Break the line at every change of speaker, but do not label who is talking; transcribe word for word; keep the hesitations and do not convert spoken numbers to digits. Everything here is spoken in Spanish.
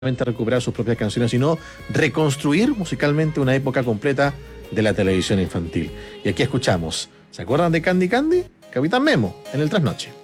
recuperar sus propias canciones, sino reconstruir musicalmente una época completa de la televisión infantil. Y aquí escuchamos, ¿se acuerdan de Candy Candy? Capitán Memo, en el Trasnoche.